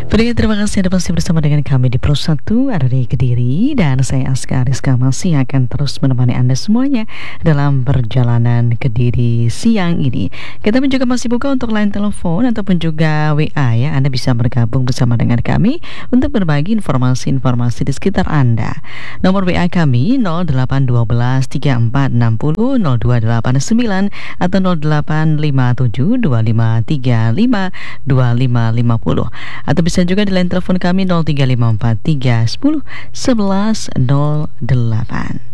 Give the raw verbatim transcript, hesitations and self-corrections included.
Baik, terima kasih Anda masih bersama dengan kami di Pro satu ada di Kediri, dan saya Aska Rizka masih akan terus menemani Anda semuanya dalam perjalanan Kediri siang ini. Kita pun juga masih buka untuk line telepon ataupun juga W A ya. Anda bisa bergabung bersama dengan kami untuk berbagi informasi-informasi di sekitar Anda. Nomor W A kami nol delapan satu dua tiga empat enam nol nol dua delapan sembilan atau nol delapan lima tujuh dua lima tiga lima dua lima lima nol, atau bisa juga di line telepon kami nol tiga lima empat tiga satu nol satu satu nol delapan.